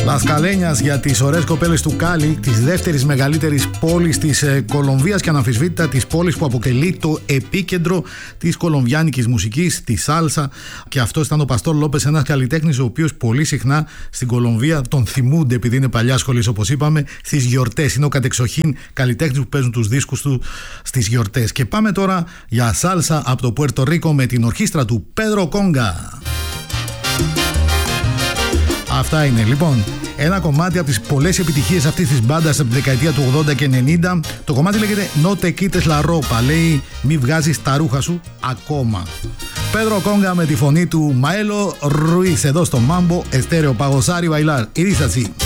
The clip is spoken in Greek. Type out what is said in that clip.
Las Caleñas για τις ωραίες κοπέλες του Κάλι, της δεύτερης μεγαλύτερης πόλης της Κολομβίας και αναμφισβήτητα της πόλης που αποτελεί το επίκεντρο της κολομβιάνικης μουσικής, τη σάλσα. Και αυτό ήταν ο Παστόρ Λόπες, ένας καλλιτέχνης ο οποίος πολύ συχνά στην Κολομβία τον θυμούνται, επειδή είναι παλιά σχολής όπως είπαμε, στις γιορτές. Είναι ο κατεξοχήν καλλιτέχνης που παίζουν τους δίσκους του στις γιορτές. Και πάμε τώρα για σάλσα από το Πουέρτο Ρίκο με την ορχήστρα του Πέντρο Κόγκα. Αυτά είναι λοιπόν ένα κομμάτι από τις πολλές επιτυχίες αυτής της μπάντας από τη δεκαετία του 80 και 90. Το κομμάτι λέγεται No te quites la ropa, λέει μη βγάζεις τα ρούχα σου ακόμα. Πέντρο Κόγκα με τη φωνή του Μαέλο Ρουίς εδώ στο Mambo Estéreo Pagosar y Bailar. Y dice así.